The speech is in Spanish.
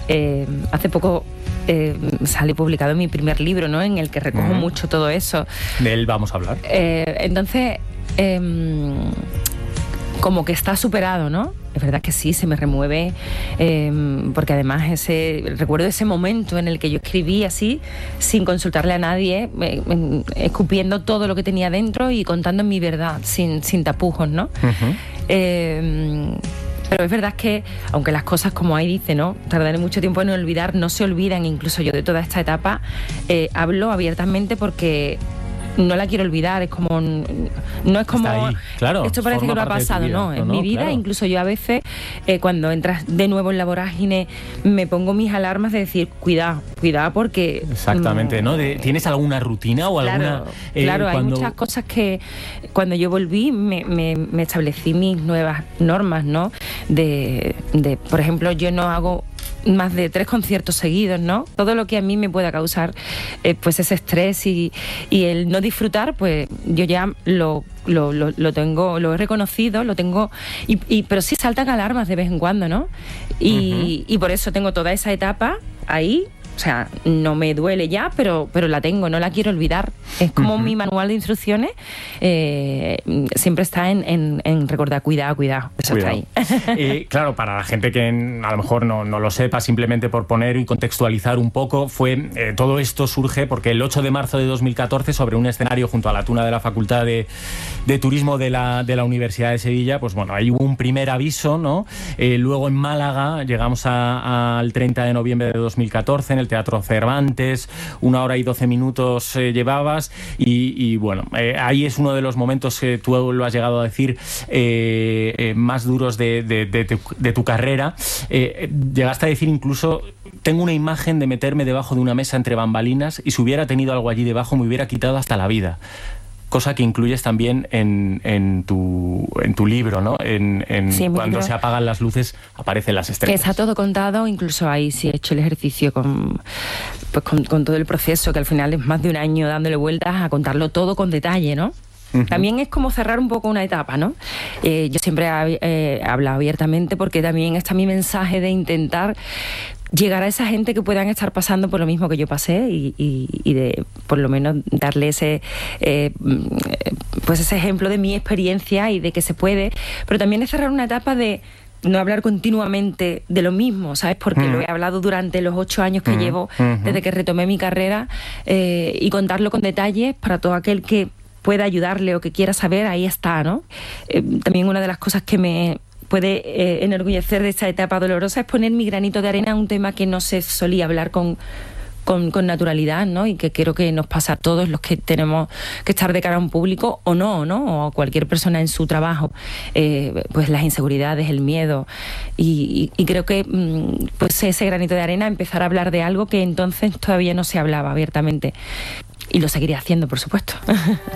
hace poco sale publicado mi primer libro, ¿no? En el que recojo mucho todo eso. De él vamos a hablar. Entonces, como que está superado, ¿no? Es verdad que sí, se me remueve, porque además recuerdo ese momento en el que yo escribí así, sin consultarle a nadie, escupiendo todo lo que tenía dentro y contando mi verdad, sin tapujos, ¿no? Pero es verdad que, aunque las cosas, como ahí dice, ¿no?, tardaré mucho tiempo en olvidar, no se olvidan. Incluso yo de toda esta etapa hablo abiertamente porque no la quiero olvidar. Es como, no es como ahí, claro, esto parece que no ha pasado, no, es mi vida. Claro. Incluso yo a veces, cuando entras de nuevo en la vorágine, me pongo mis alarmas de decir, cuidado porque... Exactamente, ¿no? ¿Tienes alguna rutina o alguna...? Claro, hay muchas cosas que cuando yo volví me establecí mis nuevas normas, ¿no? Por ejemplo, yo no hago más de 3 conciertos seguidos, ¿no? Todo lo que a mí me pueda causar pues ese estrés y el no disfrutar, pues yo ya lo tengo, lo he reconocido, lo tengo, pero sí saltan alarmas de vez en cuando, ¿no? Y por eso tengo toda esa etapa ahí. O sea, no me duele ya, pero la tengo, no la quiero olvidar. Es como mi manual de instrucciones, siempre está en recordar, cuidado, eso está ahí. Claro, para la gente que a lo mejor no lo sepa, simplemente por poner y contextualizar un poco, todo esto surge porque el 8 de marzo de 2014, sobre un escenario junto a la tuna de la Facultad de Turismo de la Universidad de Sevilla, pues bueno, ahí hubo un primer aviso, ¿no? Luego en Málaga llegamos al 30 de noviembre de 2014, en el Teatro Cervantes, 1 hora y 12 minutos llevabas y bueno, ahí es uno de los momentos que tú lo has llegado a decir más duros de tu carrera. Llegaste a decir incluso: tengo una imagen de meterme debajo de una mesa entre bambalinas y si hubiera tenido algo allí debajo me hubiera quitado hasta la vida. Cosa que incluyes también en tu libro, ¿no? Sí, cuando se apagan las luces aparecen las estrellas. Está todo contado, incluso ahí sí he hecho el ejercicio con todo el proceso, que al final es más de un año dándole vueltas a contarlo todo con detalle, ¿no? También es como cerrar un poco una etapa, ¿no? Yo siempre he hablado abiertamente porque también está mi mensaje de intentar llegar a esa gente que puedan estar pasando por lo mismo que yo pasé y de por lo menos darle ese ejemplo de mi experiencia y de que se puede, pero también es cerrar una etapa de no hablar continuamente de lo mismo, ¿sabes? Porque lo he hablado durante los 8 años que llevo desde que retomé mi carrera, y contarlo con detalles para todo aquel que pueda ayudarle o que quiera saber, ahí está, ¿no? También una de las cosas que me puede enorgullecer de esta etapa dolorosa es poner mi granito de arena a un tema que no se solía hablar con naturalidad, ¿no? Y que creo que nos pasa a todos los que tenemos que estar de cara a un público o no, o a cualquier persona en su trabajo, pues las inseguridades, el miedo y creo que pues ese granito de arena, empezar a hablar de algo que entonces todavía no se hablaba abiertamente y lo seguiré haciendo, por supuesto.